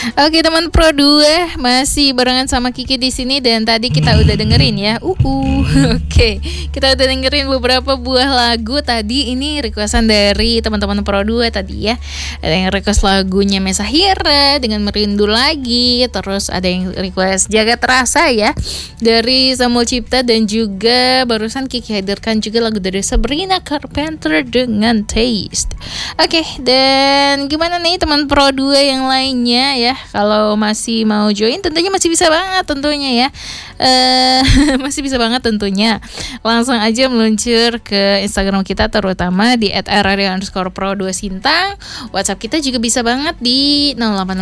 Oke teman Pro 2, masih barengan sama Kiki di sini dan tadi kita udah dengerin ya. Oke, kita udah dengerin beberapa buah lagu tadi. Ini requestan dari teman-teman Pro 2 tadi ya. Ada yang request lagunya Mesa Hira dengan Merindu Lagi. Terus ada yang request Jaga Terasa ya dari Samuel Cipta, dan juga barusan Kiki hadirkan juga lagu dari Sabrina Carpenter dengan Taste. Oke, dan gimana nih teman Pro 2 yang lainnya ya? Kalau masih mau join tentunya masih bisa banget tentunya ya. Masih bisa banget tentunya. Langsung aja meluncur ke Instagram kita, terutama di @rr_pro2sintang. WhatsApp kita juga bisa banget di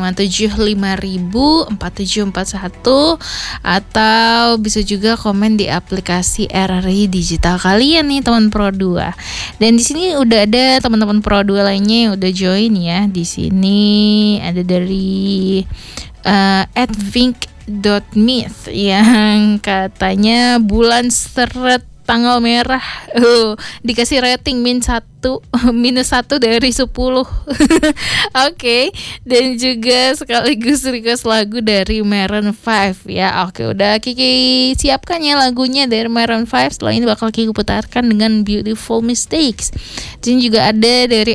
0857504741, atau bisa juga komen di aplikasi RRI Digital kalian nih teman Pro 2. Dan di sini udah ada teman-teman Pro 2 lainnya yang udah join ya. Di sini ada dari @vink.myth yang katanya bulan seret tanggal merah dikasih rating -1 dari 10. Oke, dan juga sekaligus request lagu dari Maroon 5 ya. Oke, udah Kiki siapkan ya lagunya dari Maroon 5. Setelah ini bakal Kiki putarkan dengan Beautiful Mistakes. Dan juga ada dari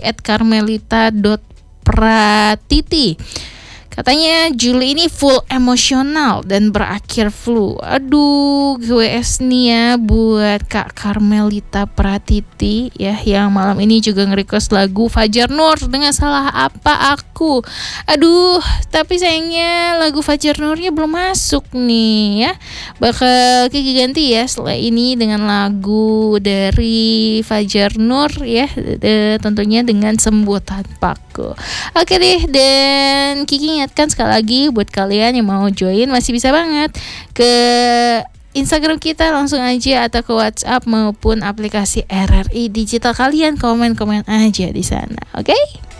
@carmelita.pratiti. Katanya Juli ini full emosional dan berakhir flu. Aduh, GWS nih ya buat Kak Carmelita Pratiti ya, yang malam ini juga nge-request lagu Fajar Nur dengan Salah Apa Aku. Aduh, tapi sayangnya lagu Fajar Nurnya belum masuk nih ya. Bakal Kiki ganti ya setelah ini dengan lagu dari Fajar Nur ya, tentunya dengan Sembuh Tanpaku. Oke deh, dan Kiki ingatkan sekali lagi buat kalian yang mau join masih bisa banget ke Instagram kita langsung aja, atau ke WhatsApp maupun aplikasi RRI Digital kalian, komen-komen aja di sana. Oke?